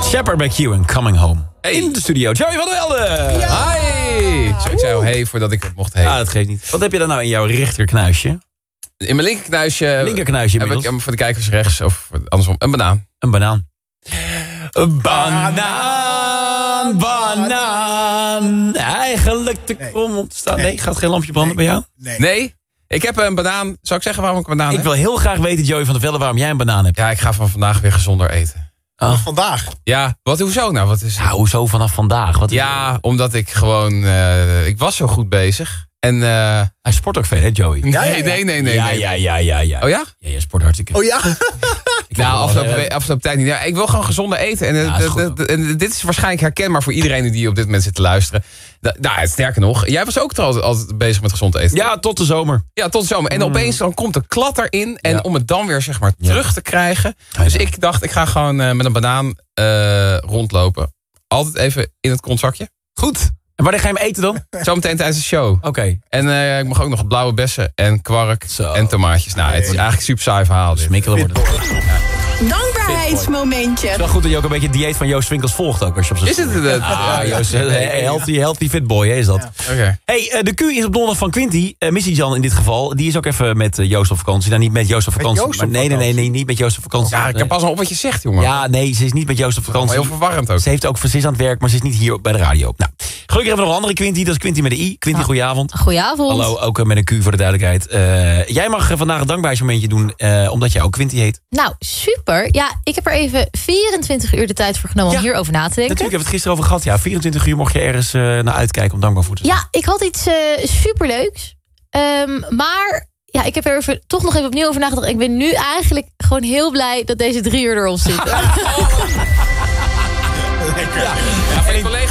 Shepard bij Q en Coming Home. Hey. In de studio, Joey van der Velde. Ja. Hi! Zo, ik zei al hey voordat ik het mocht heen. Ah, dat geeft niet. Wat heb je dan nou in jouw rechterknuisje? In mijn linkerknuisje... Linkerknuisje heb inmiddels. ik voor de kijkers rechts, of andersom, een banaan. Een banaan. Een banaan. Eigenlijk te krom om te staan. Nee, gaat geen lampje branden bij jou? Nee, ik heb een banaan. Zal ik zeggen waarom ik een banaan Ik heb? wil heel graag weten, Joey van der Velde, waarom jij een banaan hebt. Ja, ik ga van vandaag weer gezonder eten. Vandaag. Ja, hoezo nou? Wat is... Ja, hoezo vanaf vandaag? Wat is Ja, omdat ik gewoon... ik was zo goed bezig. En... Hij sport ook veel, hè, Joey? Nee. Ja. Oh ja? Ja, je sport hartstikke. Oh ja? Nou, afgelopen tijd niet. Ja, ik wil gewoon gezonder eten. En, is goed. en dit is waarschijnlijk herkenbaar voor iedereen die op dit moment zit te luisteren. Sterker nog, jij was ook altijd bezig met gezond eten. Ja, tot de zomer. Ja, tot de zomer. En opeens dan komt de klad erin. En Ja. om het dan weer zeg maar terug te krijgen. Dus ik dacht, ik ga gewoon met een banaan rondlopen. Altijd even in het kontzakje. Goed. En wanneer ga je hem eten dan? Zometeen tijdens de show. Oké. En ik mag ook nog blauwe bessen en kwark Zo. en tomaatjes. Nou, het is eigenlijk super saai verhaal. dit. Smikkelen wordt het. Dankbaarheidsmomentje. Het is wel goed dat je ook een beetje het dieet van Joost Winkels volgt ook. Als je op zijn Is het het? Joost, healthy fit boy, hè, is dat. Oké. Hey, de Q is op donderdag van Quinty. Missy Jan in dit geval. Die is ook even met Joost op vakantie. Nou, niet met Joost op vakantie. Joost maar op nee, vakantie? niet met Joost op vakantie. Ja, ik heb pas al op wat je zegt, jongen. Ja, nee, ze is niet met Joost op Maar vakantie. heel verwarrend ook. Ze is aan het werk, maar ze is niet hier bij de radio. Nou, gelukkig hebben we nog een andere Quinty. Dat is Quinty met de I. Quinty, goedenavond. Goedenavond. Hallo, ook met een Q voor de duidelijkheid. Jij mag vandaag een dankbaarheidsmomentje doen, omdat jij ook Quinty heet. Nou, super. Ja, ik heb er even 24 uur de tijd voor genomen om hierover na te denken. Natuurlijk hebben we het gisteren over gehad. Ja, 24 uur mocht je ergens naar uitkijken om dankbaar voor te zijn. Ja, ik had iets superleuks. Maar ja, ik heb er toch nog even opnieuw over nagedacht. Ik ben nu eigenlijk gewoon heel blij dat deze 3 uur erop zitten. Ja, van die collega